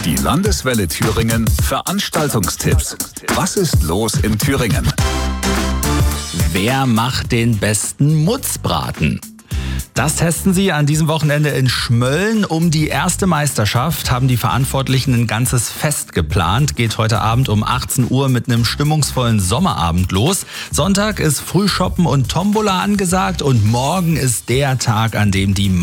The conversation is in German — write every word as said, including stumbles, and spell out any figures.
Die Landeswelle Thüringen Veranstaltungstipps. Was ist los in Thüringen? Wer macht den besten Mutzbraten? Das testen sie an diesem Wochenende in Schmölln. Um die erste Meisterschaft haben die Verantwortlichen ein ganzes Fest geplant. Geht heute Abend um achtzehn Uhr mit einem stimmungsvollen Sommerabend los. Sonntag ist Frühshoppen und Tombola angesagt und morgen ist der Tag, an dem die